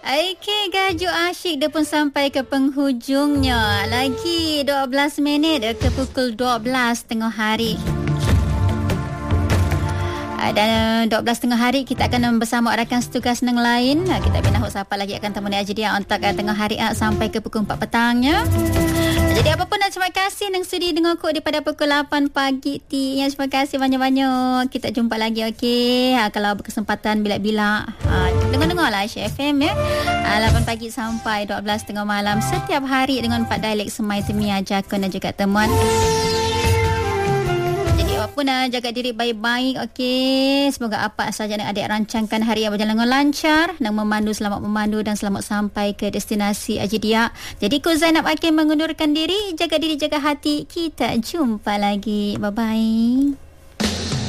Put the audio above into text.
Okey, Gajuk Asyik dia pun sampai ke penghujungnya. Lagi 12 minit ke pukul 12 tengah hari. Dan 12 tengah hari kita akan bersama rakan setugas yang lain. Kita bina siapa lagi akan temani Ajidia untuk tengah hari sampai ke pukul 4 petangnya. Jadi apa pun, terima kasih yang sudi dengar kok daripada pukul 8 pagi ti. Terima kasih banyak-banyak. Kita jumpa lagi, okey. Kalau berkesempatan bila-bila dengar-dengarlah Asyik FM ya. 8 pagi sampai 12 tengah malam setiap hari dengan 4 dialek Semai, Temia, Jakun dan juga Temuan. Pun jaga diri baik-baik, okey. Semoga apa saja yang adik rancangkan hari yang berjalan dengan lancar, dan selamat memandu dan selamat sampai ke destinasi Ajidia. Jadi Ku Zainab akan mengundurkan diri. Jaga diri, jaga hati. Kita jumpa lagi. Bye-bye.